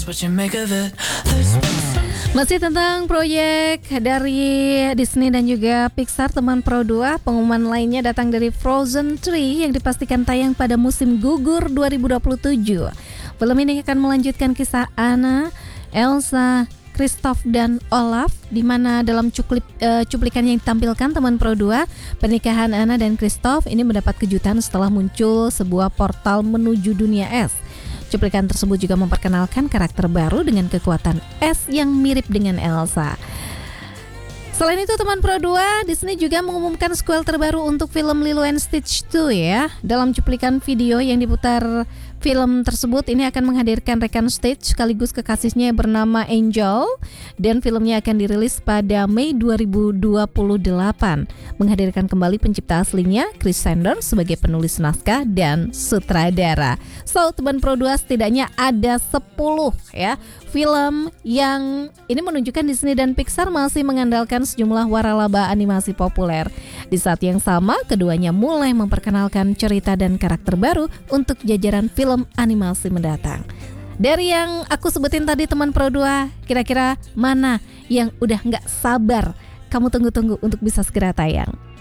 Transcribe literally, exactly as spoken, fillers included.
Masih tentang proyek dari Disney dan juga Pixar, teman Pro dua, pengumuman lainnya datang dari Frozen tiga yang dipastikan tayang pada musim gugur dua ribu dua puluh tujuh. Film ini akan melanjutkan kisah Anna, Elsa, Kristoff dan Olaf, di mana dalam cuklip, uh, cuplikan yang ditampilkan teman Pro dua, pernikahan Anna dan Kristoff ini mendapat kejutan setelah muncul sebuah portal menuju dunia es. Cuplikan tersebut juga memperkenalkan karakter baru dengan kekuatan es yang mirip dengan Elsa. Selain itu, teman Pro dua, Disney juga mengumumkan sequel terbaru untuk film Lilo and Stitch dua ya. Dalam cuplikan video yang diputar film tersebut, ini akan menghadirkan rekan Stitch sekaligus kekasihnya yang bernama Angel, dan filmnya akan dirilis pada Mei dua ribu dua puluh delapan. Menghadirkan kembali pencipta aslinya, Chris Sanders, sebagai penulis naskah dan sutradara. So, teman Pro dua, setidaknya ada sepuluh ya film yang ini menunjukkan Disney dan Pixar masih mengandalkan sejumlah waralaba animasi populer. Di saat yang sama, keduanya mulai memperkenalkan cerita dan karakter baru untuk jajaran film animasi mendatang. Dari yang aku sebutin tadi, teman Pro dua, kira-kira mana yang udah gak sabar kamu tunggu-tunggu untuk bisa segera tayang?